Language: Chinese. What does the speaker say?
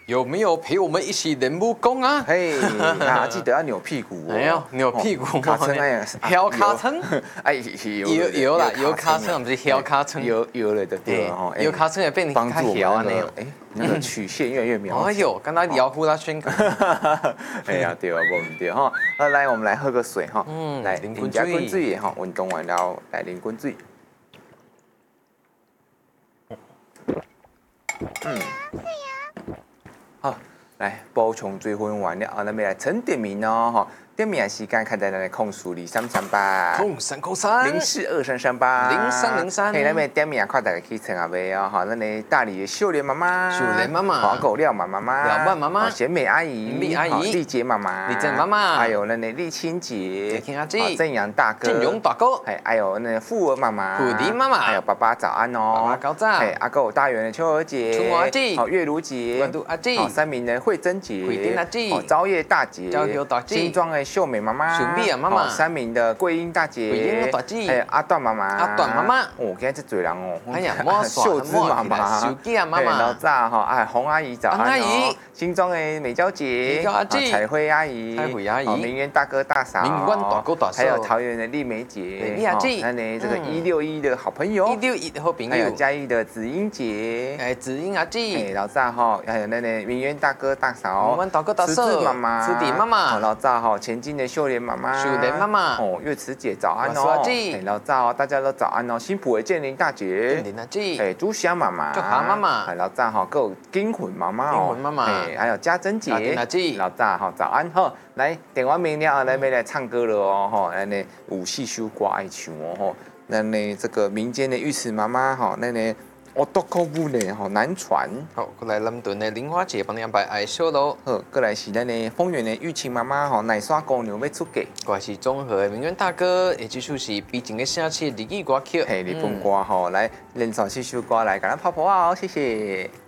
有没有陪我们一起练武功啊？ 嘿，记得要扭屁股哦。 哎呦，扭屁股， 卡称哎， 摇卡称， 哎， 摇啦，摇卡称，不是摇卡称， 摇了的对哦。 摇卡称也变帮助我们那个那个曲线越来越苗条。 哎呦，刚刚摇呼啦宣告。 哎呀，对啊，不对哈。那来，我们来喝个水哈。来， 淋滚水哈，运动完了来淋滚水。好，来补充水分完了，那么来称点名哦，哈，点名的时间看在咱的控数0338， 控303 042338， 0303， 嘿，那么点名看大家去称下位哦，哈，咱的大理的秀莲妈妈，黄狗廖妈妈，贤美阿姨，丽姐妈妈，还有那丽清姐，正阳大哥，还有那富儿妈妈，还有爸爸早安哦，哎，阿狗大圆的秋儿姐，好月如姐，好三明的慧珍姐，好朝夜大姐，新庄的秀美妈妈，好三明的桂英大姐，还有阿段妈妈，哦，今天这嘴人哦， 哎呀， 秀芝妈妈，老早哈，哎，洪阿姨早安哦，新庄的美娇姐，彩绘阿姨，明渊大哥大嫂，还有桃园的丽梅姐，那呢这个161的好朋友，161的好朋友，还有嘉义的紫英姐，哎，紫英阿姐，老早哈，还有那呢明渊大哥大嫂，慈子妈妈，慈弟妈妈，老早哈前进的秀莲妈妈，哦月慈姐早安哦，老早大家都早安哦，新埔的建林大姐，哎朱霞妈妈，老早哈还有金魂妈妈哦，哎还有家珍姐，老早哈早安哈，来点完名了，来没来唱歌了哦哈，来呢武戏修歌爱唱哦哈，那呢这个民间的玉慈妈妈哈，那呢。我多口不呢，吼南传。 好，过来南屯的玲花姐帮你安排爱笑咯。 好，过来是咱的丰原的玉清妈妈吼，奶刷姑娘要出嫁。 过来是综合的明渊大哥，也就是是毕竟的下期日语歌曲。 嘿，日本歌吼，来连续4首歌来，给咱泡泡啊，谢谢。